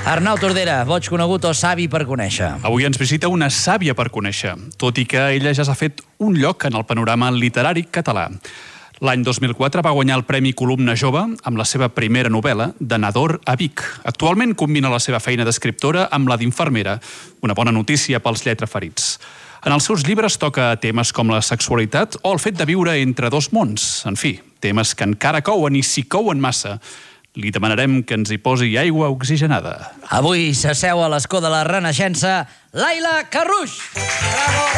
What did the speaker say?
Arnau Tordera, boig conegut o savi per conèixer? Avui ens visita una sàvia per conèixer, tot i que ella ja s'ha fet un lloc en el panorama literari català. L'any 2004 va guanyar el Premi Columna Jove amb la seva primera novel·la, De Nador a Vic. Actualment combina la seva feina d'escriptora amb la d'infermera, una bona notícia pels lletraferits. En els seus llibres toca temes com la sexualitat o el fet de viure entre dos mons. En fi, temes que encara couen i si couen massa, li demanarem que ens hi posi aigua oxigenada. Avui s'asseu a l'escó de la Renaixença Laila Carruix. Bravo!